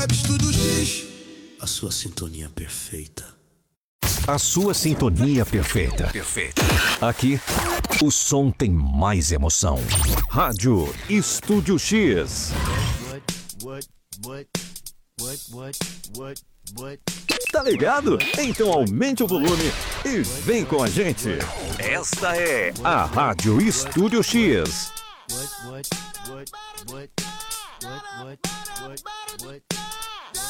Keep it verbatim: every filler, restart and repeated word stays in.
Estúdio X, a sua sintonia perfeita. A sua sintonia perfeita. Perfeita. Aqui, o som tem mais emoção. Rádio Estúdio X. Tá ligado? Então aumente o volume e vem com a gente. Esta é a Rádio Estúdio X. What, what, what, what, what, what, what, what?